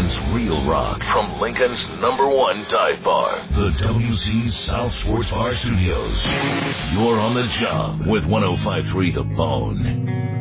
Lincoln's real rock. From Lincoln's #1 dive bar, the WC South Sports Bar Studios. You're on the job with 105.3 The Bone.